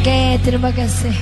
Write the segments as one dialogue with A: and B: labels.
A: Okey, terima kasih.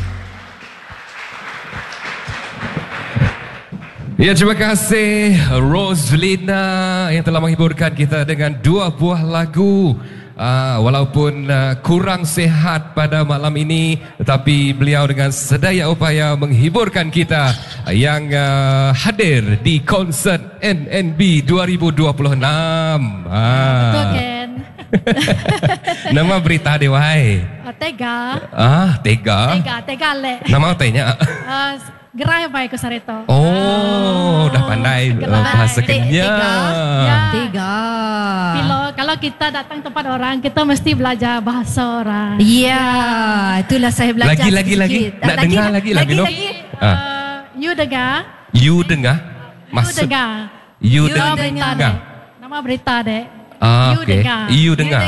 B: Ya, terima kasih Roslina yang telah menghiburkan kita dengan 2 buah lagu. Walaupun kurang sihat pada malam ini, tetapi beliau dengan sedaya upaya menghiburkan kita yang hadir di konsert NNB 2026.
C: Betul Ken.
B: Nama berita dia wahai.
C: Tega.
B: Tega
C: le.
B: Nama tanya.
C: Gerai baik ke sarito.
B: Dah pandai bahasa Kenyang.
A: Tega.
C: Kalau kita datang tempat orang, kita mesti belajar bahasa orang.
A: Ya, itulah saya belajar.
B: Lagi. Nak dengar lagi.
C: You dengar?
B: You dengar? Maksud You dengar.
C: Nama berita dek.
B: Okay. You dengar.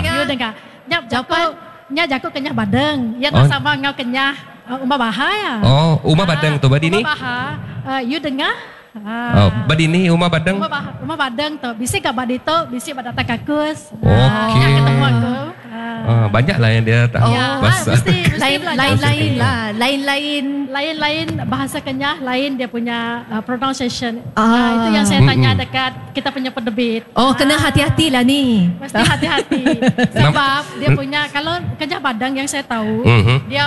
C: Nyap jago kenyah badeng. Ya tak sama ngau kenyah umah bahaya.
B: Umah badeng tu badini.
C: Umah bahaya. You dengar?
B: Badini umah badeng.
C: Umah badeng tu. Bisi gak badito, bisi badata kakus.
B: Okey.
C: Ketemu aku.
B: Banyaklah yang dia tahu bahasa.
C: Lain bahasa Kenyah, lain dia punya pronunciation. Itu yang saya tanya dekat kita punya penerbit.
A: Kena hati-hatilah ni.
C: Mesti hati-hati. Sebab dia punya, kalau Kenyah Badang yang saya tahu, dia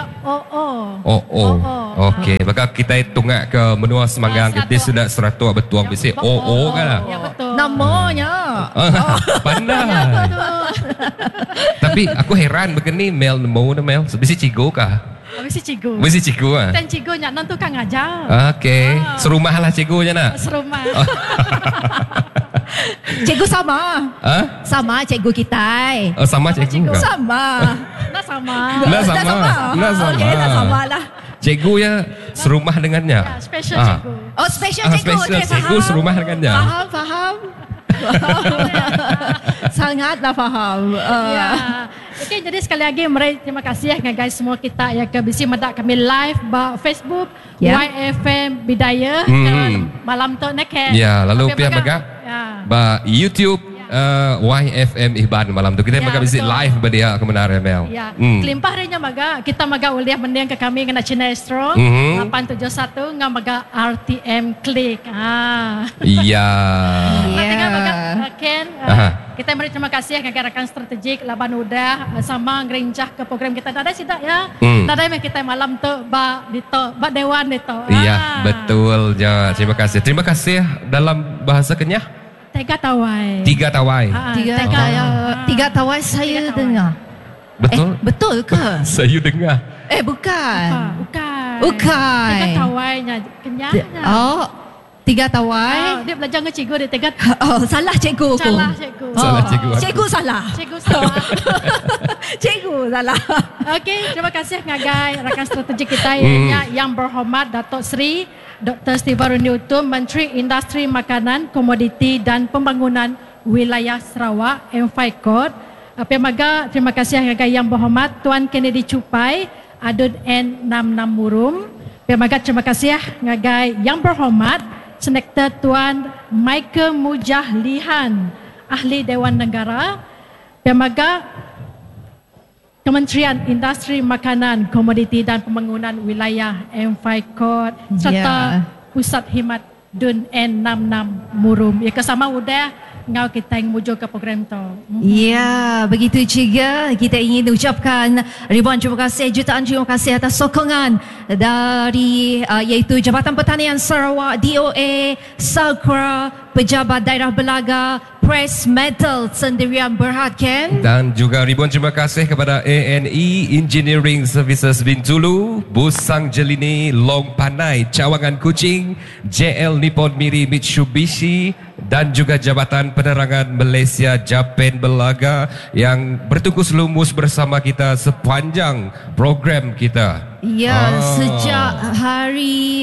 B: Okey, maka kita tungak ke menua Semanggang, kita sudah seratus betul bisi kan.
C: Ya betul.
A: Namanya.
B: Pandai. Tapi aku heran begini Mel bisi cigo kah?
C: Bisi cigo.
B: Bisi cigo ah.
C: Dan cigo nya nanti kan ngajar.
B: Okey. Serumah lah cigo nya nak.
C: Serumah.
A: Cikgu sama. Sama cikgu kita.
B: Sama cikgu kah?
A: Sama.
C: Nak sama.
A: Okey, nak sama lah.
B: Cikgu ya serumah dengannya.
C: Special cikgu.
A: Special cikgu.
B: Special cikgu serumah dengannya.
A: Faham. Sangatlah faham.
C: Okey, jadi sekali lagi terima kasih guys semua kita yang bisi medak kami live ba Facebook YFM Bidaya malam tu nak kan.
B: Ya, lalu pihak megak ba YouTube YFM Ihban malam tu kita megak bisi live ba dia kebenaran Mel.
C: Ya. Kelimpah harinya maga kita maga uliah mendiang ke kami kena China Astro 871 ngam maga RTM Click.
B: Iya.
C: Tinggal maga Ken. Kita beri terima kasih kepada rakan strategik Laban Udah sama ngerinjah ke program kita. Ada sidak ya. Ada yang kita malam tu ba dewan itu.
B: Iya, betul je. Terima kasih. Terima kasih dalam bahasa Kenyah.
C: Tiga tawai.
A: Tiga tawai saya dengar.
B: Betul?
A: Betul ke?
B: Saya dengar.
A: Bukan.
C: Tiga tawainya Kenyahnya.
A: Tiga tawai.
C: Dia belajar dengan cikgu dia tiga.
A: Salah cikgu aku.
B: Salah cikgu.
A: Cikgu salah. Cikgu salah.
C: Okey, terima kasih ngagai rakan strategik kita yang berhormat Datuk Seri Dr. Steven Rudiutum, Menteri Industri Makanan, Komoditi dan Pembangunan Wilayah Sarawak, MFICOD. Terima kasih ngagai yang berhormat Tuan Kennedy Cupai, Adun N66 Murum. Terima kasih ngagai yang berhormat Senektor Tuan Michael Mujahlihan, Ahli Dewan Negara. Kementerian Industri Makanan, Komoditi dan Pembangunan Wilayah MFICOD serta Pusat Himat Dun N66 Murum. Ya kesama udah ngau kita yang mujuk ke program tu.
A: Ya, begitu juga kita ingin ucapkan ribuan terima kasih, jutaan terima kasih atas sokongan dari iaitu Jabatan Pertanian Sarawak, DOA, Sakra, Pejabat Daerah Belaga, Press Metal Sendirian Berhad Ken.
B: Dan juga ribuan terima kasih kepada ANE Engineering Services Bintulu, Busang Jelini, Long Panai, Cawangan Kuching, JL Nippon Miri Mitsubishi dan juga Jabatan Penerangan Malaysia Japan Belaga yang bertungkus lumus bersama kita sepanjang program kita.
A: Ya, sejak hari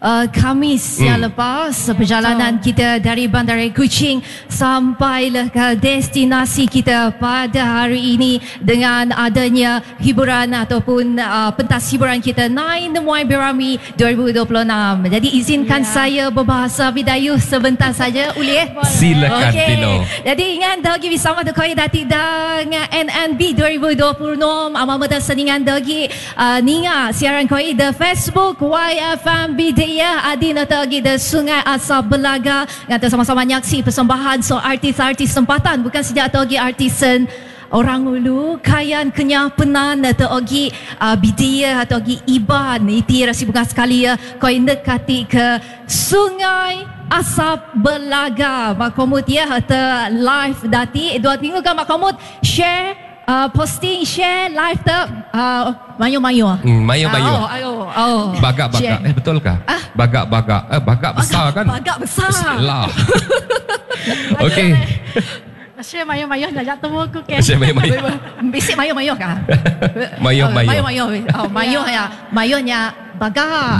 A: Khamis yang lepas, perjalanan kita dari Bandar Kuching sampailah ke destinasi kita pada hari ini dengan adanya hiburan ataupun pentas hiburan kita Nine Muay Berami 2026. Jadi izinkan saya berbahasa Bidayuh sebentar saja, boleh?
B: Silakan, Tino.
A: Jadi ingat dagi bersama dekoi datik dengan NNB 2026 amal dan seningan dagi ninga siaran koi the Facebook YFM Bidayuh adina dagi the Sungai Asap Belaga ngata sama-sama nyaksi persembahan so artis-artis tempatan bukan sejak dagi artisan orang ulu kayan kenyapenan atau ogi bidia atau ogi iban iti rasi bukan sekali ya koi dekati ke Sungai Asap Belaga makomut ya atau live dati 2 minggu kan makomut share posting share live tak mayo-mayo
B: Mayo-mayo bagak-bagak betulkah? Bagak-bagak bagak besar kan?
A: Bagak besar
B: lah. Okey.
C: Share mayo-mayo dah jatuh aku ke.
B: Share mayo-mayo.
A: Bisik mayo-mayo kah?
B: Mayo-mayo.
A: Mayo ya. Mayonya bagak.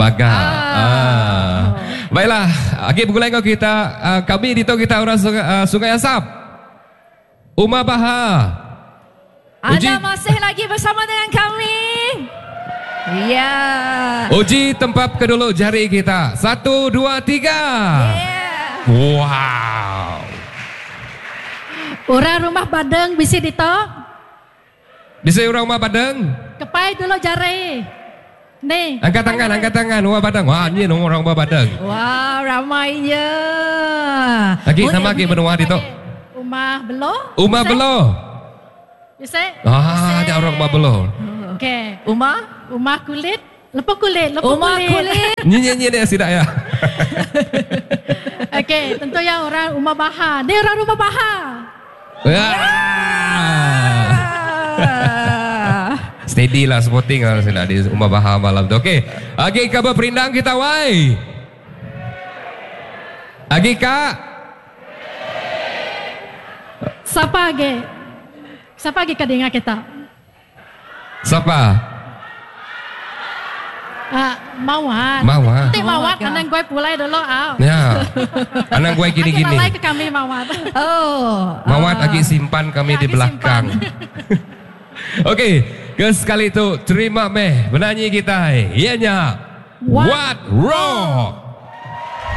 B: Baiklah, lagi bergulai kita kami dito kita orang Sungai Asap. Umar Baha.
A: Anda masih lagi bersama dengan kami. Ya.
B: Uji tempat kedulu jari kita. 1, 2, 3. Wow.
C: Orang rumah Badeng bisi dito.
B: Bisa orang rumah Padang?
C: Kepai dulu jari. Nih.
B: Angkat tangan rumah Padang. Wah, ini orang rumah Padang.
A: Wah, ramainya.
B: Lagi nama lagi benua dito.
C: Umah Belo.
B: Umah Belo.
C: Bisa?
B: Ada orang rumah Belo.
C: Okey.
A: Umah
C: kulit. Lepas kulit.
A: Umah kulit.
B: Nyi sidak ya.
C: Okey, tentu yang orang Umar Baha. Dia orang rumah Baha.
B: Steady lah sporting lah di Umar Baha malam tu. Okey. Agi kabar perindang kita wai. Agi kak.
C: Siapa lagi kedengar kita?
B: Siapa?
C: Mawat. Nanti Mawat anak gue pulai dulu.
B: Ya. Anak gue gini-gini.
C: Lagi ke kami Mawat.
B: Mawat lagi simpan kami di belakang. Okey, sekali itu terima meh menyanyi kita. Ianya What Rock.